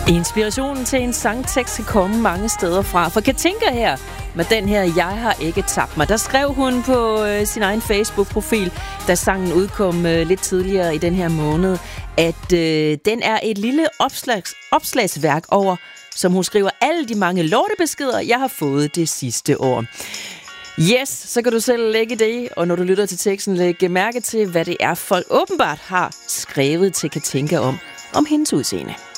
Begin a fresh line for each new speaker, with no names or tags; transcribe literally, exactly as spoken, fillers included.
Inspirationen til en sangtekst kan komme mange steder fra. For Katinka her, med den her Jeg har ikke tabt mig, der skrev hun på øh, sin egen Facebook-profil, da sangen udkom øh, lidt tidligere i den her måned, at øh, den er et lille opslags, opslagsværk over, som hun skriver, alle de mange lortebeskeder, jeg har fået det sidste år. Yes, så kan du selv lægge det, og når du lytter til teksten, lægge mærke til, hvad det er, folk åbenbart har skrevet til Katinka om, om hendes udseende.